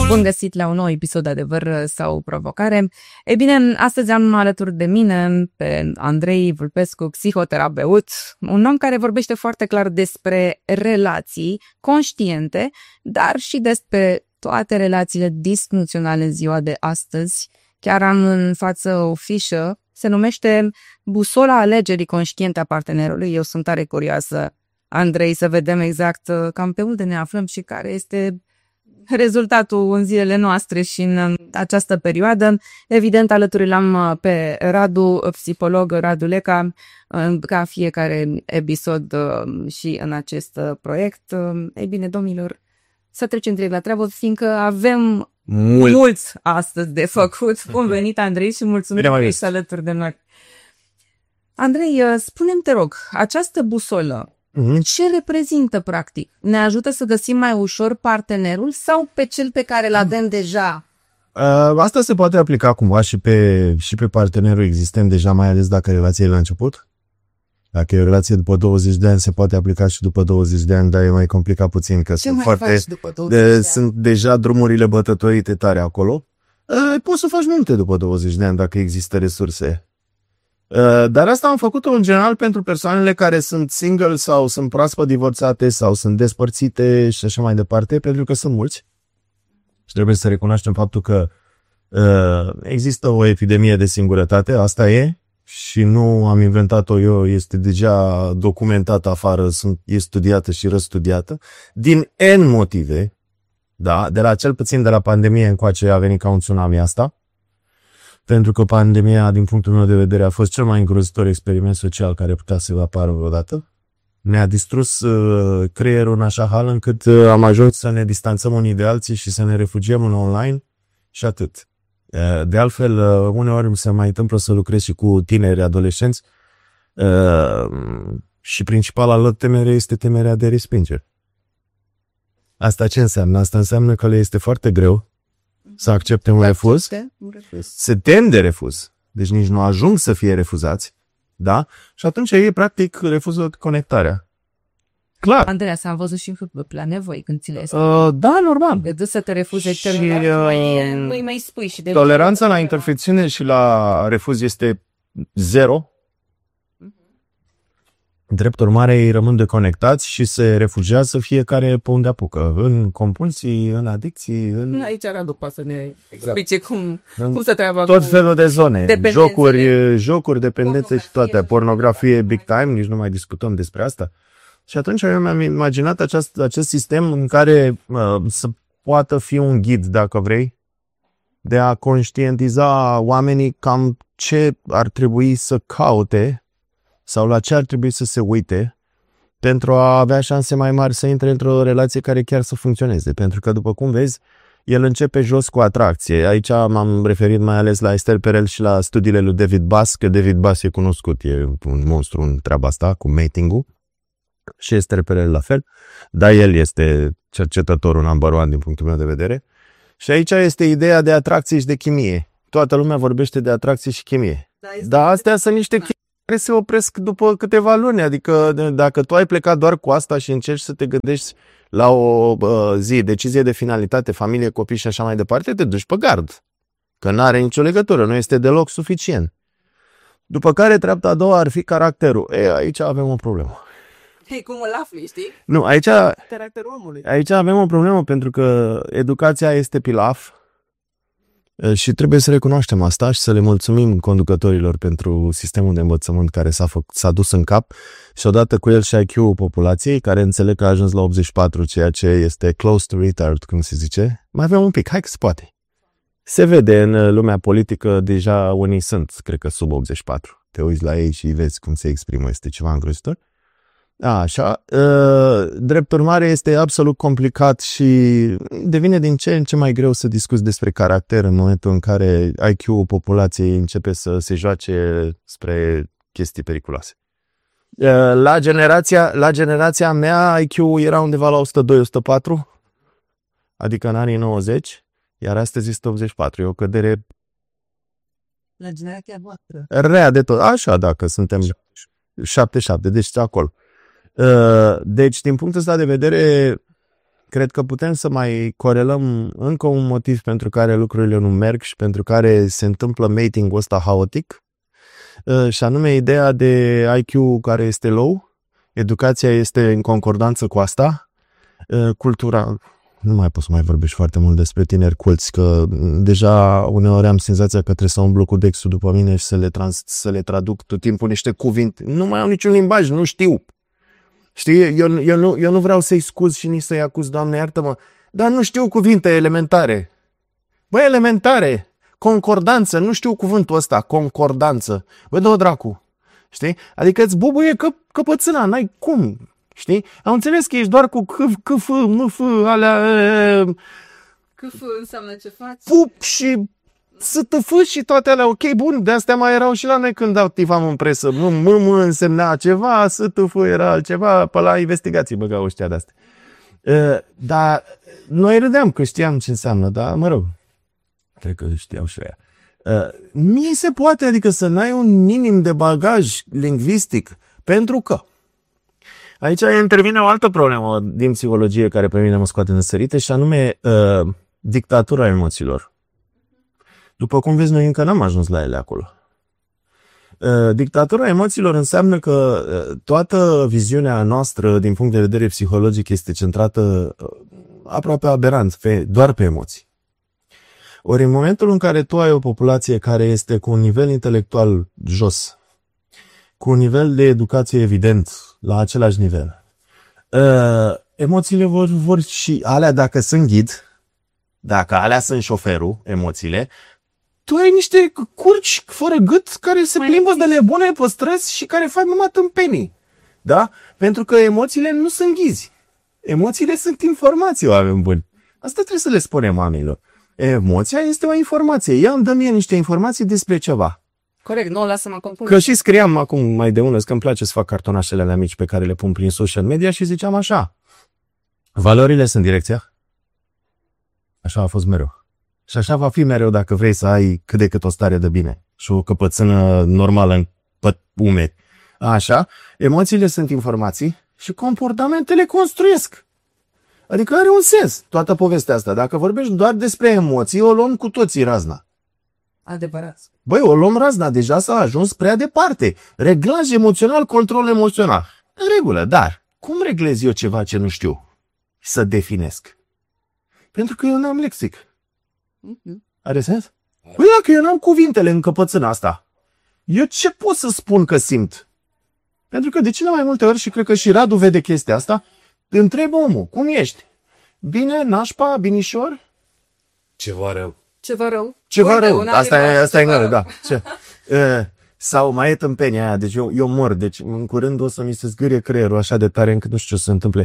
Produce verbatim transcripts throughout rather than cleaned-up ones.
Bun găsit la un nou episod de Adevăr sau Provocare. Ei bine, astăzi am alături de mine pe Andrei Vulpescu, psihoterapeut, un om care vorbește foarte clar despre relații conștiente, dar și despre toate relațiile disfuncționale în ziua de astăzi. Chiar am în față o fișă, se numește Busola alegerii conștiente a partenerului. Eu sunt tare curioasă, Andrei, să vedem exact cam pe unde ne aflăm și care este rezultatul în zilele noastre și în această perioadă. Evident, alături l-am pe Radu, psiholog Radu Leca, ca fiecare episod și în acest proiect. Ei bine, domnilor, să trecem direct la treabă, fiindcă avem Mult. mulți astăzi de făcut. Bun venit, Andrei, și mulțumim că ești alături de noi. Andrei, spune-mi, te rog, această busolă, mm-hmm. ce reprezintă practic? Ne ajută să găsim mai ușor partenerul sau pe cel pe care l-avem deja? Uh, asta se poate aplica cumva și pe, și pe partenerul existent deja, mai ales dacă relația e la început. Dacă e o relație după douăzeci de ani, se poate aplica și după douăzeci de ani, dar e mai complicat puțin, că ce sunt mai foarte, faci după douăzeci de ani? Sunt deja drumurile bătătorite tare acolo. Uh, poți să faci multe după douăzeci de ani dacă există resurse. Uh, dar asta am făcut-o în general pentru persoanele care sunt single sau sunt proaspăt divorțate sau sunt despărțite și așa mai departe, pentru că sunt mulți. Și trebuie să recunoaștem faptul că uh, există o epidemie de singurătate, asta e. Și nu am inventat-o eu, este deja documentată afară, sunt, e studiată și răstudiată, din N motive, da, de la cel puțin de la pandemie încoace a venit ca un tsunami asta, pentru că pandemia, din punctul meu de vedere, a fost cel mai îngrozitor experiment social care putea să apară vreodată. Ne-a distrus uh, creierul în așa hal încât uh, am ajuns să ne distanțăm unii de alții și să ne refugiem în online și atât. De altfel, uneori se mai întâmplă să lucrez și cu tineri, adolescenți și principala lor temere este temerea de respingere. Asta ce înseamnă? Asta înseamnă că le este foarte greu să accepte un refuz, se tem de refuz, deci nici nu ajung să fie refuzați, da? Și atunci ei practic refuză conectarea. Clar. Andreea, s-am văzut și la nevoi când ți le uh, Da, normal. De să te refuze și, uh, nu mai spui și de toleranța la interfecțiune și la refuz este zero. Drept urmare, ei rămân deconectați și se refugiază fiecare pe unde apucă. În compulsii, în adicții. În... Aici Radu poate să ne explice cum, cum să treaba tot cu felul de zone. Jocuri, jocuri, dependențe și toate. Pornografie big time, nici nu mai discutăm despre asta. Și atunci eu mi-am imaginat acest, acest sistem în care uh, să poată fi un ghid, dacă vrei, de a conștientiza oamenii cam ce ar trebui să caute sau la ce ar trebui să se uite pentru a avea șanse mai mari să intre într-o relație care chiar să funcționeze. Pentru că, după cum vezi, el începe jos cu atracție. Aici m-am referit mai ales la Esther Perel și la studiile lui David Buss, că David Buss e cunoscut, e un monstru în treaba asta cu mating-ul. Și Esther Perel la fel, dar el este cercetătorul number one din punctul meu de vedere. Și aici este ideea de atracție și de chimie. Toată lumea vorbește de atracție și chimie. Da, dar astea sunt niște chimie care se opresc după câteva luni. Adică dacă tu ai plecat doar cu asta și încerci să te gândești la o uh, zi, decizie de finalitate, familie, copii și așa mai departe, te duci pe gard. Că nu are nicio legătură, nu este deloc suficient. După care treapta a doua ar fi caracterul. E, aici avem o problemă. Hey, cum îl afli, știi? Nu, aici, caracterul omului. Aici avem o problemă pentru că educația este pilaf și trebuie să recunoaștem asta și să le mulțumim conducătorilor pentru sistemul de învățământ care s-a, făcut, s-a dus în cap și odată cu el și I Q-ul populației, care înțeleg că a ajuns la optzeci și patru, ceea ce este close to retard, cum se zice. Mai avem un pic, hai că se poate. Se vede în lumea politică, deja unii sunt, cred că sub optzeci și patru. Te uiți la ei și vezi cum se exprimă, este ceva îngrozitor. Așa, drept urmare este absolut complicat și devine din ce în ce mai greu să discuți despre caracter în momentul în care I Q-ul populației începe să se joace spre chestii periculoase. La generația, la generația mea I Q-ul era undeva la o sută doi - o sută patru, adică în anii nouăzeci, iar astăzi este optzeci și patru, e o cădere la generația voastră. Rea de tot, așa dacă suntem șaptezeci și șapte, deci acolo. Deci, din punctul ăsta de vedere, cred că putem să mai corelăm încă un motiv pentru care lucrurile nu merg și pentru care se întâmplă mating-ul ăsta haotic, și anume ideea de I Q care este low, educația este în concordanță cu asta, cultura, nu mai pot să mai vorbești foarte mult despre tineri culți, că deja uneori am senzația că trebuie să umblu cu Dexul după mine și să le, trans, să le traduc tot timpul niște cuvinte. Nu mai au niciun limbaj, nu știu. Știi, eu, eu, nu, eu nu vreau să-i scuz și nici să-i acuz, Doamne, iartă-mă, dar nu știu cuvinte elementare. Băi, elementare, concordanță, nu știu cuvântul ăsta, concordanță. Băi, dă-o dracu, știi? Adică îți bubuie că, căpățâna, n-ai cum, știi? Am înțeles că ești doar cu c, c, f, m, f, alea... C, f înseamnă ce faci? Pup și s, t, f și toate alea, ok, bun, de astea mai erau și la noi când activam în presă. M, m, m însemna ceva, s, t, f era altceva, pe la investigații băgau ăștia de-astea. Uh, dar noi râdeam că știam ce înseamnă, dar mă rog, cred că știau și ăia. Uh, mie se poate, adică să n-ai un minim de bagaj lingvistic, pentru că aici intervine o altă problemă din psihologie care pe mine mă scoate în sărite și anume uh, dictatura emoțiilor. După cum vezi, noi încă n-am ajuns la ele acolo. Uh, dictatura emoțiilor înseamnă că uh, toată viziunea noastră din punct de vedere psihologic este centrată uh, aproape aberant, pe, doar pe emoții. Ori în momentul în care tu ai o populație care este cu un nivel intelectual jos, cu un nivel de educație evident la același nivel, uh, emoțiile vor, vor și alea dacă sunt ghid, dacă alea sunt șoferul, emoțiile, tu ai niște curci fără gât care se plimbă de nebune pe străzi și care fac numai tâmpenii. Da? Pentru că emoțiile nu sunt ghizi. Emoțiile sunt informații, oameni buni. Asta trebuie să le spunem oamenilor. Emoția este o informație. Ea îmi dă mie niște informații despre ceva. Corect, nu o lasă mă compun. Că și scriam acum mai de unul, că îmi place să fac cartonașele alea mici pe care le pun prin social media și ziceam așa. Valorile sunt direcția. Așa a fost mereu. Și așa va fi mereu dacă vrei să ai cât de cât o stare de bine și o căpățână normală în umeri. Așa, emoțiile sunt informații și comportamentele construiesc. Adică are un sens toată povestea asta. Dacă vorbești doar despre emoții, o luăm cu toții razna. Adevărat. Băi, o luăm razna, deja s-a ajuns prea departe. Reglaj emoțional, control emoțional. În regulă, dar cum reglez eu ceva ce nu știu? Să definesc. Pentru că eu n-am lexic. Are sens? Păi dacă eu n-am cuvintele în căpățâna asta, eu ce pot să spun că simt? Pentru că de cele mai multe ori, și cred că și Radu vede chestia asta, întreb omul, cum ești? Bine, nașpa, binișor? Ceva rău. Ceva rău. Ceva Uite, rău, asta e, asta e în da. Ce? Uh, sau mai e tâmpenia aia, deci eu, eu mor, deci în curând o să mi se zgârie creierul așa de tare încât nu știu ce se întâmple.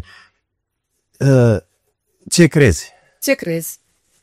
Uh, ce crezi? Ce crezi?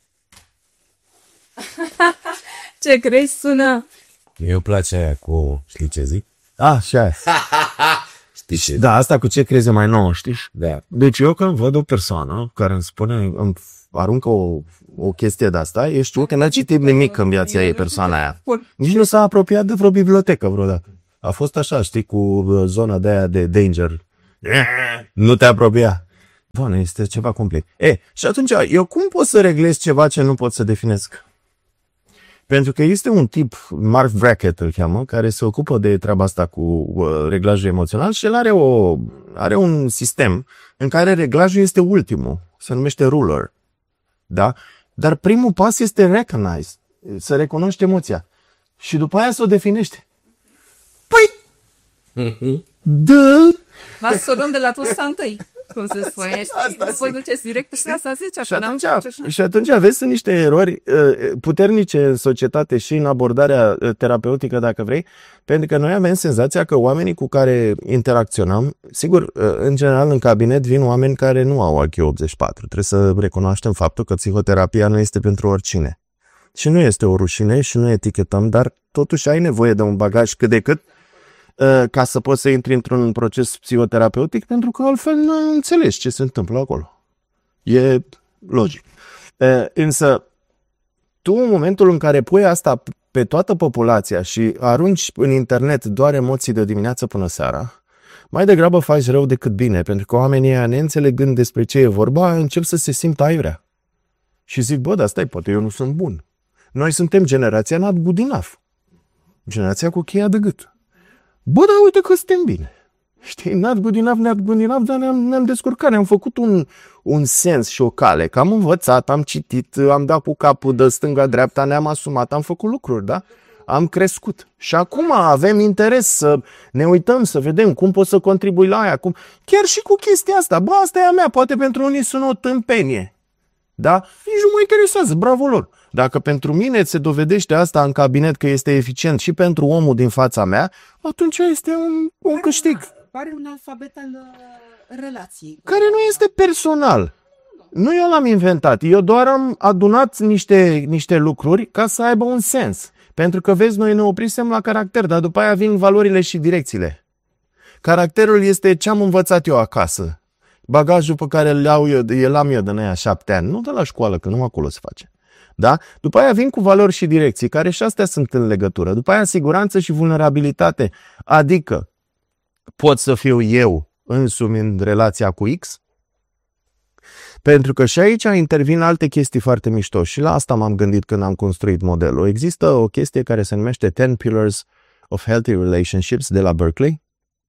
Ce crezi sună? Mie îmi place aia cu, știi ce zic? Ah, și aia. Știi ce? Da, asta cu ce crezi e mai nouă, știi? Da. Deci eu când văd o persoană care îmi spune, îmi aruncă o, o chestie de asta, eu știu că n-a citit nimic în viața ei persoana aia. Nici nu s-a apropiat de vreo bibliotecă vreodată. A fost așa, știi, cu zona de aia de danger. Nu te apropia. Doamne, este ceva complet. E, și atunci, eu cum pot să reglez ceva ce nu pot să definesc? Pentru că este un tip, Mark Brackett îl cheamă, care se ocupă de treaba asta cu uh, reglajul emoțional și el are, o, are un sistem în care reglajul este ultimul, se numește ruler. Da? Dar primul pas este recognize, să recunoști emoția. Și după aia să o definești. Păi, Mm-hmm. dă! Lasă să o luăm de la tu să întâi. Cum se spune, voi duceți direct și asta zice. Și atunci, și atunci aveți sunt niște erori uh, puternice în societate și în abordarea uh, terapeutică, dacă vrei, pentru că noi avem senzația că oamenii cu care interacționăm, sigur, uh, în general în cabinet vin oameni care nu au I Q optzeci și patru. Trebuie să recunoaștem faptul că psihoterapia nu este pentru oricine. Și nu este o rușine și nu etichetăm, dar totuși ai nevoie de un bagaj cât de cât ca să poți să intri într-un proces psihoterapeutic, pentru că altfel nu înțelegi ce se întâmplă acolo. E logic. Însă, tu în momentul în care pui asta pe toată populația și arunci în internet doar emoții de dimineață până seara, mai degrabă faci rău decât bine, pentru că oamenii ăia, neînțelegând despre ce e vorba, încep să se simtă aiurea. Și zic, bă, dar stai, poate eu nu sunt bun. Noi suntem generația not good enough. Generația cu cheia de gât. Bă, dar uite că suntem bine. Știi, not good enough, not good enough, dar ne-am, ne-am descurcat, ne-am făcut un, un sens și o cale, că am învățat, am citit, am dat cu capul de stânga-dreapta, ne-am asumat, am făcut lucruri, da? Am crescut. Și acum avem interes să ne uităm, să vedem cum pot să contribui la aia. Cum... Chiar și cu chestia asta. Bă, asta e a mea, poate pentru unii sună o tâmpenie. Da? Nici nu mă interesează, bravo lor. Dacă pentru mine se dovedește asta în cabinet că este eficient și pentru omul din fața mea, atunci este un, un câștig. Pare un alfabet al uh, relației. Care nu este personal. Nu eu l-am inventat. Eu doar am adunat niște, niște lucruri ca să aibă un sens. Pentru că, vezi, noi ne oprisem la caracter, dar după aia vin valorile și direcțiile. Caracterul este ce am învățat eu acasă. Bagajul pe care îl am eu, el am eu de aia șapte ani. Nu de la școală, că nu acolo se face. Da? După aia vin cu valori și direcții, care și astea sunt în legătură. După aia siguranță și vulnerabilitate. Adică, pot să fiu eu însumi în relația cu X? Pentru că și aici intervin alte chestii foarte mișto și la asta m-am gândit când am construit modelul. Există o chestie care se numește ten Pillars of Healthy Relationships de la Berkeley,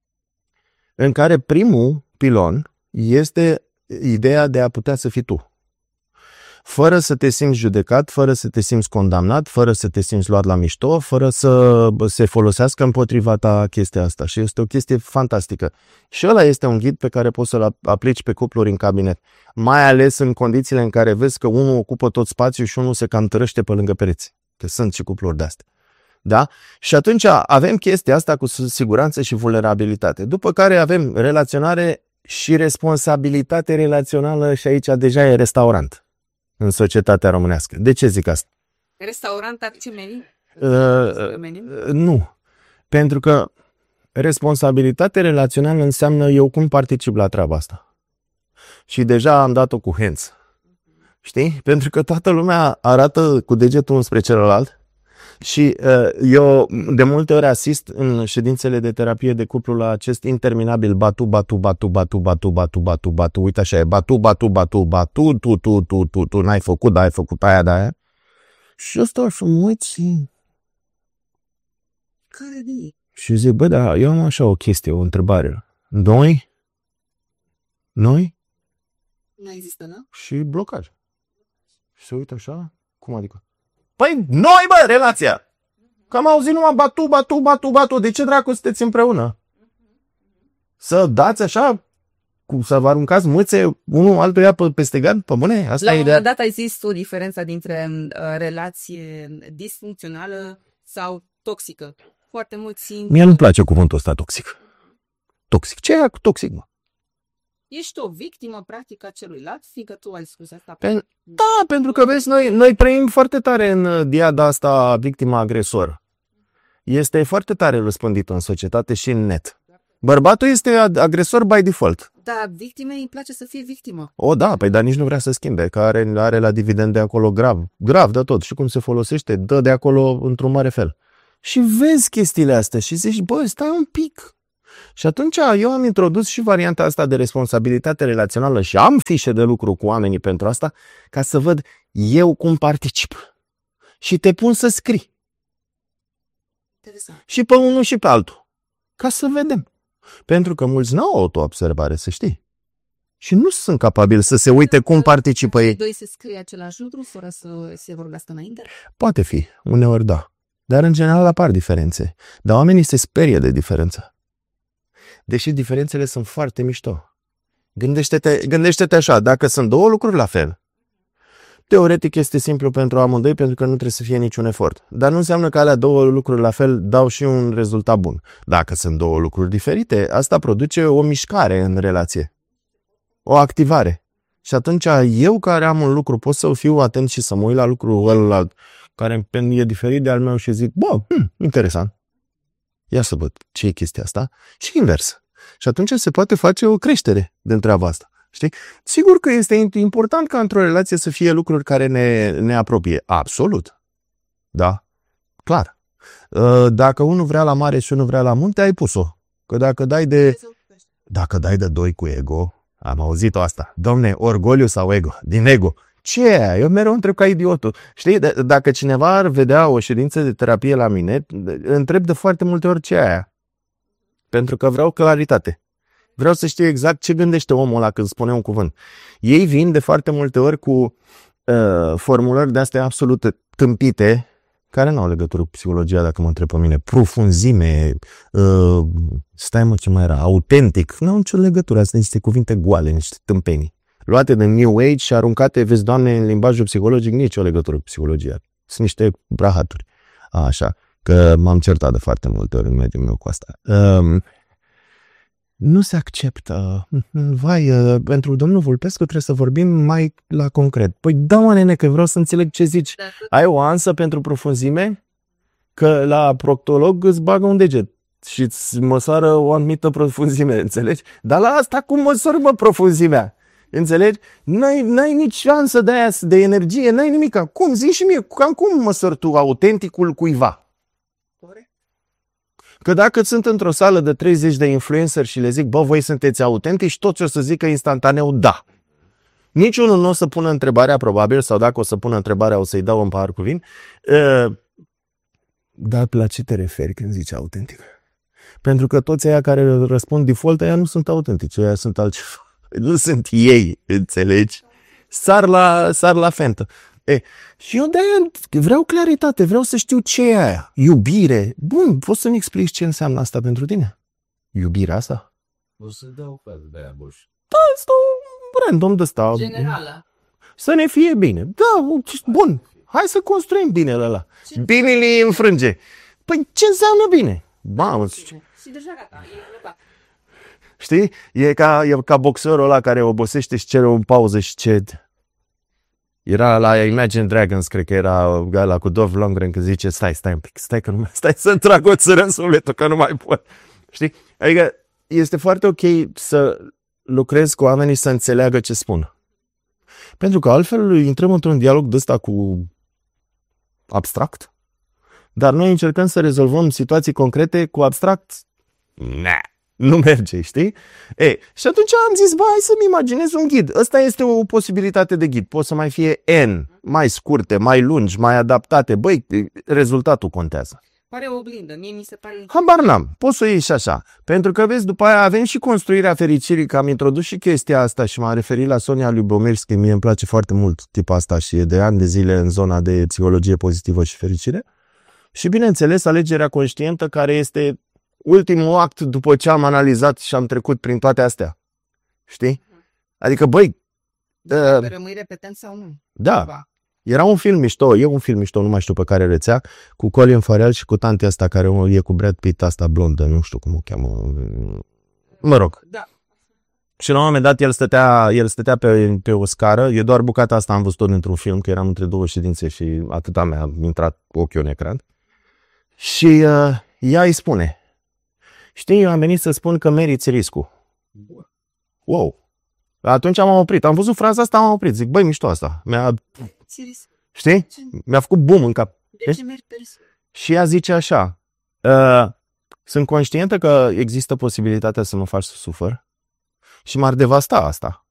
în care primul pilon este ideea de a putea să fii tu. Fără să te simți judecat, fără să te simți condamnat, fără să te simți luat la mișto, fără să se folosească împotriva ta chestia asta. Și este o chestie fantastică. Și ăla este un ghid pe care poți să-l aplici pe cupluri în cabinet. Mai ales în condițiile în care vezi că unul ocupă tot spațiul și unul se cam tărăște pe lângă pereți. Că sunt și cupluri de-astea. Da? Și atunci avem chestia asta cu siguranță și vulnerabilitate. După care avem relaționare și responsabilitate relațională și aici deja e restaurant în societatea românească. De ce zic asta? Restaurant ar ce meni? Uh, nu. Pentru că responsabilitate relațională înseamnă eu cum particip la treaba asta. Și deja am dat-o cu hands. Știi? Pentru că toată lumea arată cu degetul spre celălalt și uh, eu de multe ori asist în ședințele de terapie de cuplu la acest interminabil batu, batu, batu, batu, batu, batu, batu, batu, uite așa e, batu, batu, batu, batu, tu, tu, tu, tu, tu, n-ai făcut, dar ai făcut aia, de aia. Și ăsta și mă uit și... Care de ei? Și zic, bă, dar eu am așa o chestie, o întrebare. Noi? Noi? Nu există, nu? Și blocaj. Și se uită așa, cum adică? Păi noi, bă, relația! Că am auzit numai batu, batu, batu, batu. De ce dracu sunteți împreună? Să dați așa, cu, să vă aruncați mâțe unul altuia peste gard? Pe bune? Asta La e un de... moment dat ai zis tu diferența dintre uh, relație disfuncțională sau toxică. Foarte mulți... Mie nu-mi place cuvântul ăsta toxic. Toxic. Ce e cu toxic, mă? Ești o victimă practică a celuilalt, fiindcă tu ai spus asta. Pen... Da, pentru că vezi, noi, noi trăim foarte tare în diada asta victima-agresor. Este foarte tare răspândită în societate și în net. Bărbatul este agresor by default. Da, victimei îi place să fie victimă. O, da, păi dar nici nu vrea să schimbe, că are, are la dividend de acolo grav. Grav de tot. Și cum se folosește, dă de acolo într-un mare fel. Și vezi chestiile astea și zici, bă, stai un pic. Și atunci eu am introdus și varianta asta de responsabilitate relațională și am fișe de lucru cu oamenii pentru asta, ca să văd eu cum particip. Și te pun să scrii. Interesant. Și pe unul și pe altul. Ca să vedem. Pentru că mulți n-au autoobservare, să știi. Și nu sunt capabili să se uite cum participă ei. Doi se scrie același lucru fără să se vorbească înainte? Poate fi, uneori da. Dar în general apar diferențe. Dar oamenii se sperie de diferență. Deși diferențele sunt foarte mișto. Gândește-te, gândește-te așa, dacă sunt două lucruri la fel, teoretic este simplu pentru amândoi pentru că nu trebuie să fie niciun efort. Dar nu înseamnă că alea două lucruri la fel dau și un rezultat bun. Dacă sunt două lucruri diferite, asta produce o mișcare în relație. O activare. Și atunci eu care am un lucru pot să fiu atent și să mă uit la lucrul ălalt care e diferit de al meu și zic, bă, hm, interesant. Ia să văd ce e chestia asta și invers. Și atunci se poate face o creștere din treaba asta. Știi? Sigur că este important ca într-o relație să fie lucruri care ne, ne apropie. Absolut. Da? Clar. Dacă unul vrea la mare și unul vrea la munte, ai pus-o. Că dacă dai de... dacă dai de doi cu ego, am auzit-o asta, domne, orgoliu sau ego, din ego. Ce e aia? Eu mereu întreb ca idiotul. Știi, d- dacă cineva ar vedea o ședință de terapie la mine, întreb de foarte multe ori ce e aia. Pentru că vreau claritate. Vreau să știu exact ce gândește omul ăla când spune un cuvânt. Ei vin de foarte multe ori cu uh, formulări de-astea absolut tâmpite, care nu au legătură cu psihologia, dacă mă întreb pe mine. Profunzime, uh, stai mă ce mai era, autentic. Nu au nicio legătură, astea niște cuvinte goale, niște tâmpenii. Luate de New Age și aruncate, vezi, Doamne, în limbajul psihologic, nicio legătură cu psihologia. Sunt niște brahaturi. Așa, că m-am certat de foarte multe ori în mediul meu cu asta. Um, nu se acceptă. Vai, uh, pentru domnul Vulpescu trebuie să vorbim mai la concret. Păi da, mă, nene, că vreau să înțeleg ce zici. Ai o ansă pentru profunzime? Că la proctolog îți bagă un deget și îți măsoară o anumită profunzime, înțelegi? Dar la asta cum măsori, mă, profunzimea? Înțelegi? N-ai, n-ai nici șansă de aia, de energie, n-ai nimic. Cum? Zici și mie, cam cum măsori tu autenticul cuiva? Că dacă sunt într-o sală de treizeci de influenceri și le zic, bă, voi sunteți autentici, toți o să zică instantaneu da. Niciunul nu o să pună întrebarea, probabil, sau dacă o să pună întrebarea, o să-i dau un pahar cu vin. Uh, dar la ce te referi când zici autentic? Pentru că toți aia care răspund default, aia nu sunt autentici, aia sunt altceva. Nu sunt ei, înțelegi? Sar la, sar la fentă. E, și eu de-aia vreau claritate, vreau să știu ce e aia. Iubire. Bun, poți să-mi explici ce înseamnă asta pentru tine? Iubirea asta? O să dau fel de aia, boș. Da, asta un random de ăsta. Generală. Să ne fie bine. Da, bun. Hai să construim binele ăla. Binele îi înfrânge. Păi ce înseamnă bine? Mamă, Și deja gata, e gata. știi? E ca, e ca boxerul ăla care obosește și cere o pauză și ce... Era la Imagine Dragons, cred că era ăla cu Dolph Lundgren, că zice, stai, stai un pic, stai că nu mai, stai să-mi trag o țără în sufletul, că nu mai pot. Știi? Adică este foarte ok să lucrezi cu oamenii să înțeleagă ce spun. Pentru că altfel intrăm într-un dialog de ăsta cu abstract, dar noi încercăm să rezolvăm situații concrete cu abstract. Nah. Nu merge, știi? E, și atunci am zis, bă, hai să-mi imaginez un ghid. Ăsta este o posibilitate de ghid. Pot să mai fie N, mai scurte, mai lungi, mai adaptate. Băi, rezultatul contează. Pare o oglindă, mie mi se pare... Habar n-am, poți să o iei și așa. Pentru că, vezi, după aia avem și construirea fericirii, că am introdus și chestia asta și m-am referit la Sonia Lyubomirsky, mie îmi place foarte mult tipul asta și e de ani de zile în zona de psihologie pozitivă și fericire. Și, bineînțeles, alegerea conștientă, care este ultimul act după ce am analizat și am trecut prin toate astea. Știi? Adică, băi... Da, uh, rămâi repetent sau nu? Da. Ceva. Era un film mișto, e un film mișto, nu mai știu pe care rețea, cu Colin Farrell și cu tantea asta care e cu Brad Pitt, asta blondă, nu știu cum o cheamă. Mă rog. Da. Și la un moment dat el stătea, el stătea pe, pe o scară, e doar bucata asta, am văzut-o dintr-un film, că eram între două ședințe și atâta mi-a intrat ochiul în ecran. Și uh, ea îi spune, știi, eu am venit să spun că meriți riscul. Wow. Atunci am oprit. Am văzut fraza asta, am oprit. Zic, băi, mișto asta. Mi-a... Știi? Mi-a făcut boom în cap. De ce mergi pe risc? Și ea zice așa, uh, sunt conștientă că există posibilitatea să mă faci să sufăr și m-ar devasta asta.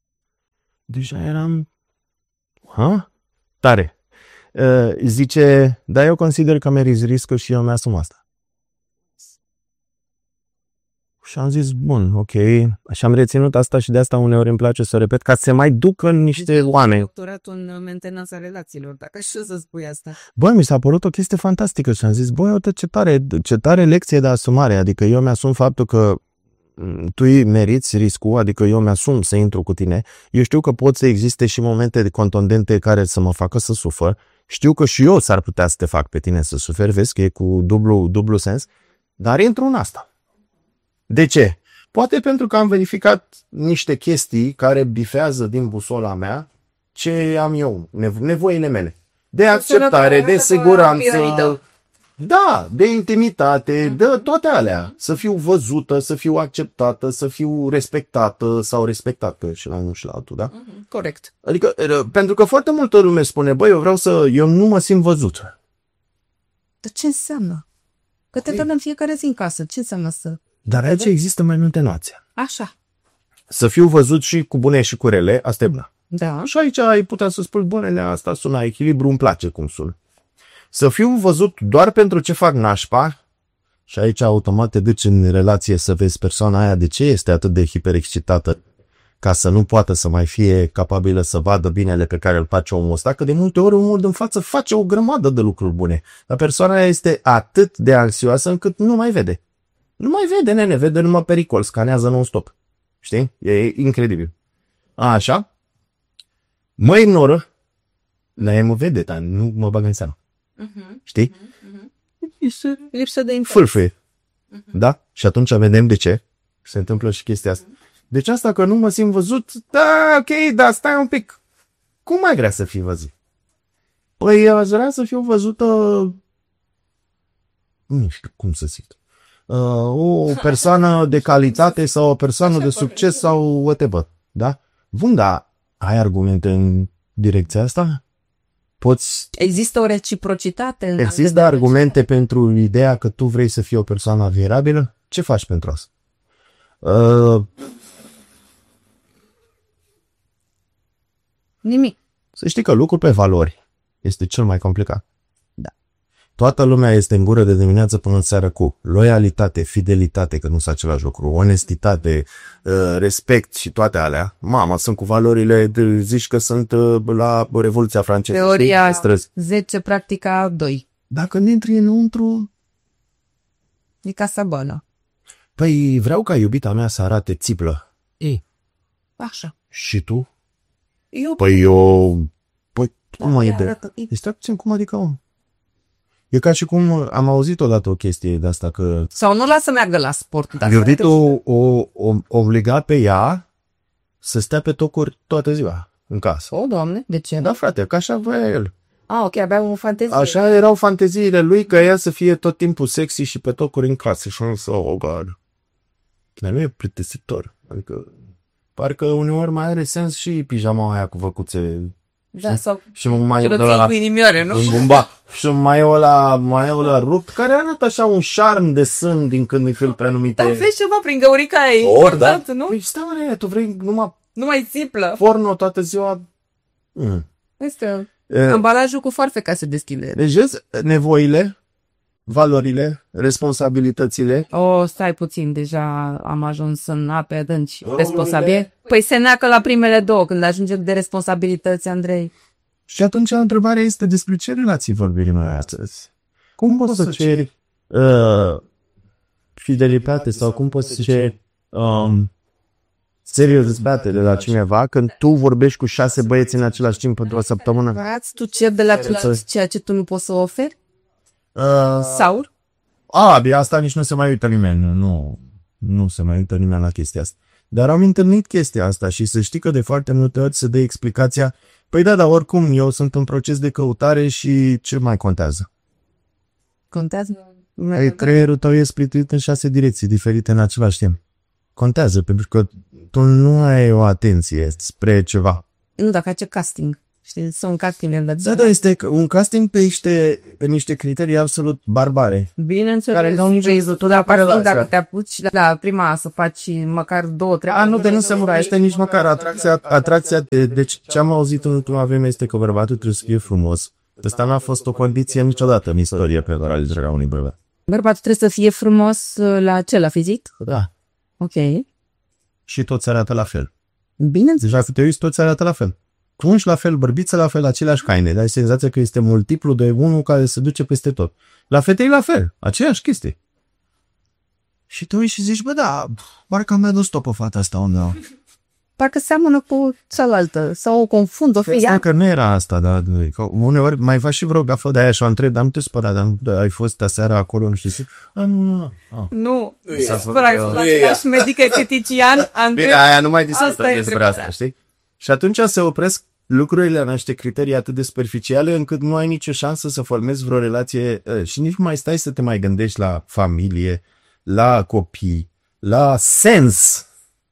Deja eram... Ha? Tare. Uh, zice, da, eu consider că meriți riscul și eu mi-asum asta. Și am zis, bun, ok, și am reținut asta și de asta uneori îmi place să repet, ca să se mai ducă în niște deci, oameni. Doctorat în mentenanța relațiilor, dacă știu să spui asta. Băi, mi s-a părut o chestie fantastică și am zis, băi, uite ce tare, ce tare lecție de asumare, adică eu mi-asum faptul că tu meriți riscul, adică eu mi-asum să intru cu tine, eu știu că pot să existe și momente contundente care să mă facă să sufăr, știu că și eu s-ar putea să te fac pe tine să suferi, vezi că e cu dublu, dublu sens, dar intru în asta. De ce? Poate pentru că am verificat niște chestii care bifează din busola mea ce am eu, nevo- nevoile mele. De acceptare, de siguranță, da, de intimitate, de toate alea. Să fiu văzută, să fiu acceptată, să fiu respectată sau respectată și la unul și la altul, da? Mm-hmm. Corect. Adică, pentru că foarte multă lume spune, băi, eu vreau să, eu nu mă simt văzut. Dar ce înseamnă? Că te dăm în fiecare zi în casă. Ce înseamnă să... Dar aici există mai multe nuanțe. Așa. Să fiu văzut și cu bune și cu rele, asta e bună. Da. Și aici ai putea să spui, bunele, asta sună echilibru, îmi place cum sună. Să fiu văzut doar pentru ce fac nașpa, și aici automat te duci în relație să vezi persoana aia de ce este atât de hiperexcitată, ca să nu poată să mai fie capabilă să vadă binele pe care îl face omul ăsta, că de multe ori omul din față face o grămadă de lucruri bune. Dar persoana aia este atât de anxioasă încât nu mai vede. Nu mai vede, nene, vede numai pericol, scanează non-stop. Știi? E incredibil. A, așa? Mă ignoră, dar ea mă vede, dar nu mă bagă în seamă. Uh-huh. Știi? Uh-huh. Este lipsă de interес. Fâlfâie. Uh-huh. Da? Și atunci vedem de ce se întâmplă și chestia asta. Deci asta că nu mă simt văzut, da, ok, dar stai un pic. Cum mai vrea să fii văzut? Păi aș vrea să fiu văzută, nu știu cum să zic, uh, o persoană de calitate sau o persoană de succes sau whatever. Da? Bun, dar ai argumente în direcția asta? Poți... Există o reciprocitate? În Există argumente pentru ideea că tu vrei să fii o persoană admirabilă? Ce faci pentru asta? Uh, Nimic. Să știi că lucrul pe valori este cel mai complicat. Da. Toată lumea este în gură de dimineață până în seară cu loialitate, fidelitate, că nu sunt același lucru, onestitate, respect și toate alea. Mama, sunt cu valorile, zici că sunt la Revoluția franceză. Teoria zece, practica doi. Dacă ne intri înăuntru... E ca sabana. Păi vreau ca iubita mea să arate țiplă. Ei. Așa. Și tu? Eu... Păi eu... Păi cum mai e de... Este puțin cum adică om? E ca și cum am auzit odată o chestie de asta că... Sau nu lasă să meargă la sport. Am iubit o, o, o obligat pe ea să stea pe tocuri toată ziua în casă. O, Doamne, de ce? Da, frate, că așa voia el. Ah, ok, avea o fantezie. Așa erau fanteziile lui, că ea să fie tot timpul sexy și pe tocuri în casă. Și am zis, oh, God. Dar nu e plictisitor. Adică, parcă uneori mai are sens și pijama aia cu văcuțe. Da, sau și mai de la cu inimioare, nu? În bumba. Și mai e ăla, mai e ăla rupt, care arată așa un șarm de sân din când îi filtre anumite... Dar vezi ceva prin găurica ei. Ori, da? Exact, nu? Păi stai, mă, tu vrei numai... Numai simplă. Porno toată ziua... Mm. Este E... ambalajul cu foarfe ca să deschide. Deci, vezi, nevoile, valorile, responsabilitățile... O, stai puțin, deja am ajuns în ape adânci. Responsabile? Păi se neacă la primele două, când ajunge de responsabilități, Andrei. Și atunci întrebarea este despre ce relații vorbim noi astăzi. Cum poți să ceri uh, fidelitate sau cum poți să ceri um, seriozitate de la cineva când tu vorbești cu șase băieți în același timp pentru o săptămână? Vrați tu ceri de la celălalt ceea ce tu nu poți să oferi? Uh, Sau? A, bine, asta nici nu se mai uită nimeni. Nu, nu se mai uită nimeni la chestia asta. Dar am întâlnit chestia asta și să știi că de foarte multe ori se dă explicația: păi da, dar oricum eu sunt în proces de căutare și ce mai contează? Contează? Ei, creierul tău e splituit în șase direcții diferite în același timp. Contează, pentru că tu nu ai o atenție spre ceva. Nu, dacă ai ce casting. Știi, sunt casting în Da, da, este un casting pe niște, pe niște criterii absolut barbare. Bineînțeles. Care nu nici tu dacă, dacă te apuci la prima să faci măcar două, trei... A, nu, de nu se muraște nici măcar atracția. Atracția de, deci ce am auzit în ultima vreme este că bărbatul trebuie să fie frumos. Asta n-a fost o condiție niciodată în istorie pe alegerea unui bărbat. Bărbatul trebuie să fie frumos la ce? La fizic? Da. Ok. Și toți arată la fel. Bine. Deci dacă te uiți, toți arată la fel. Tunci la fel, bărbiță la fel, aceleași haine. Dar ai senzația că este multiplu de unul care se duce peste tot. La fetei la fel, aceeași chestie. Și te uiți și zici, bă, da, parcă mi-a dus stopă fata asta undeva. Parcă seamănă cu cealaltă, sau o confund, o fie. Că nu era asta, dar că uneori mai faci și vreo gafă de aia și o întreb, dar nu te spăra, dar nu, ai fost aseară acolo, nu știu ce. A, nu, nu, nu. Ah. Nu, spăra, și medică etetician. Bine, aia nu mai discută despre asta, știi? Și atunci se opresc lucrurile la niște criterii atât de superficiale încât nu ai nicio șansă să formezi vreo relație și nici nu mai stai să te mai gândești la familie, la copii, la sens.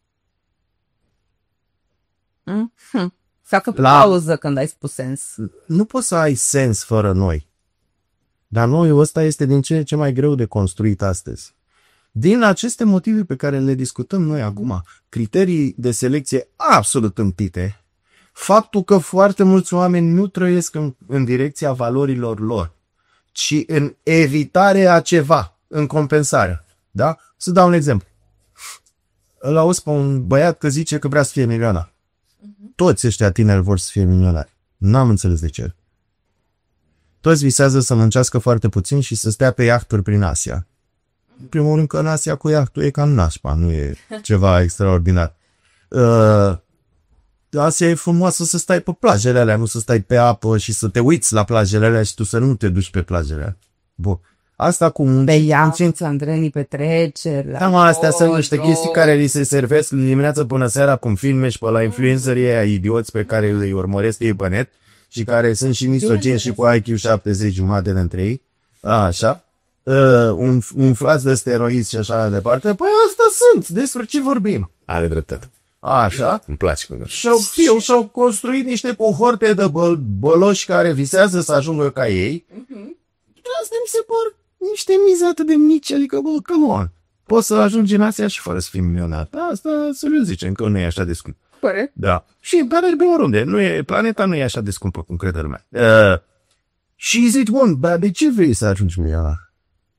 Mm-hmm. Facă la... pauză când ai spus sens. Nu poți să ai sens fără noi. Dar noi ăsta este din ce ce mai greu de construit astăzi. Din aceste motive pe care le discutăm noi acum, criterii de selecție absolut împite, faptul că foarte mulți oameni nu trăiesc în, în direcția valorilor lor, ci în evitarea ceva, în compensare. Da? Să dau un exemplu. Îl auzi pe un băiat că zice că vrea să fie milionar. Toți ăștia tineri vor să fie milionari. N-am înțeles de ce. Toți visează să muncească foarte puțin și să stea pe iahturi prin Asia. În primul rând că în Asia cu iahtul e ca în nașpa, nu e ceva extraordinar. Uh, Asia e frumoasă să stai pe plajele alea, nu să stai pe apă și să te uiți la plajele alea și tu să nu te duci pe plajele alea. Bun. Asta cu... Pe iaht, Andrei, petreceri... Da, mă, astea sunt niște chestii care li se servesc dimineața până seara, cum filme și pe la influencerii aia idioți pe care îi urmăresc ei pe net și care sunt și misogini și cu I Q șaptezeci jumate dintre ei. A, așa. Uh, un, umflați de steroizi și așa mai departe. Păi asta sunt. Despre ce vorbim? Are dreptate. Așa. Îmi place cum Și-au, și-au construit niște cohorte de băl, băloși care visează să ajungă ca ei. Asta mi se par niște mize atât de mici, adică, bă, come on. Poți să ajungi în Asia și fără să fii milionar. Asta, serios zicem, că nu e așa de scump. Pare? Da. Și care de oriunde. Nu e, planeta nu e așa de scumpă, cum crede lumea. Uh, și zic, bun, dar de ce vrei să ajungi milionar?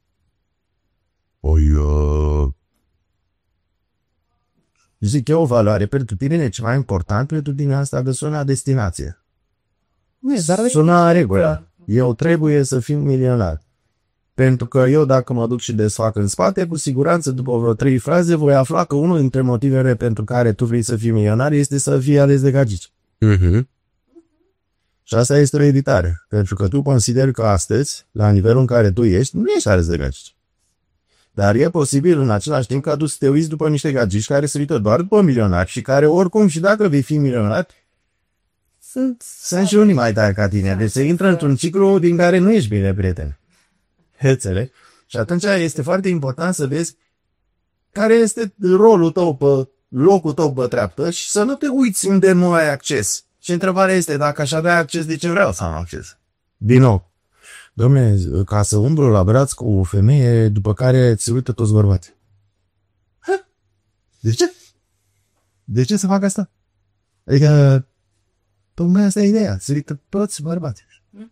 Păi, uh... zic, e o valoare pentru tine, e ceva important pentru tine asta de sună destinație. Sună regulă. Eu trebuie să fiu milionar. Pentru că eu, dacă mă duc și desfac în spate, cu siguranță, după vreo trei fraze, voi afla că unul dintre motivele pentru care tu vrei să fii milionar este să fii ales de gagici. Mm-hmm. Și asta este o editare. Pentru că tu consideri că astăzi, la nivelul în care tu ești, nu ești ales de gagici. Dar e posibil în același timp ca tu să te uiți după niște gagici care se uită doar după milionari și care oricum și dacă vei fi milionar, sunt, sunt și unii mai tari ca tine. Deci se intră într-un ciclu din care nu ești bine, prieten. Înțeleg? Și atunci este foarte important să vezi care este rolul tău pe locul tău pe treaptă și să nu te uiți unde nu ai acces. Și întrebarea este, dacă aș avea acces, de ce vreau să am acces? Din nou, dom'le, ca să umblu la braț cu o femeie după care ți uită toți bărbații. Ha? De ce? De ce să fac asta? Adică, tocmai asta e ideea, ți uită toți bărbații.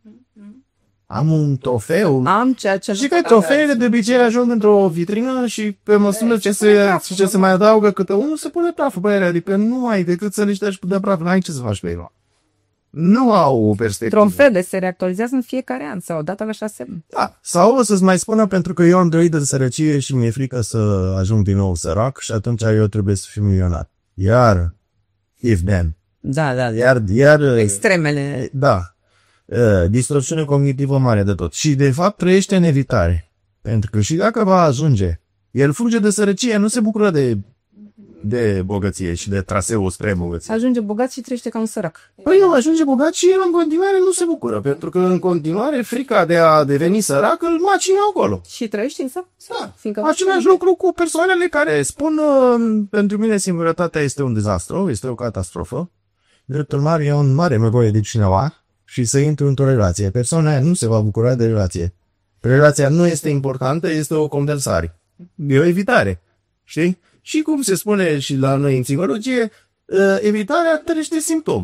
Am un trofeu. Am ceea ce... Și că trofeele de obicei ajung într-o vitrină și pe măsură ce se, ce se mai adaugă câte unul, se pune praful pe ele. Adică nu ai decât să le ștergi de praf. N-ai ce să faci pe ele. Nu au o perspectivă. Trofeele se reactualizează în fiecare an sau odată la șase ani. Da. Sau o să-ți mai spună pentru că eu am trăit de sărăcie și mi-e frică să ajung din nou sărac și atunci eu trebuie să fiu milionar. Iar, if then. Da, da, da. Iar, iar... Extremele. Da. Uh, distorsiune cognitivă mare de tot. Și de fapt trăiește în evitare. Pentru că și dacă va ajunge, el fuge de sărăcie, nu se bucură de, de bogăție și de traseul spre bogăție. Ajunge bogat și trăiește ca un sărac. Păi el ajunge bogat și el în continuare nu se bucură. Pentru că în continuare frica de a deveni sărac îl macină acolo. Și trăiește în sărac? Da. Fiindcă același lucru cu persoanele care spun uh, pentru mine singurătatea este un dezastru, este o catastrofă. Drept urmare, e un mare nevoie de cineva și să intru într-o relație. Persoana aia nu se va bucura de relație. Relația nu este importantă, este o compensare. E o evitare. Știi? Și cum se spune și la noi în psihologie, evitarea trăiește simptom.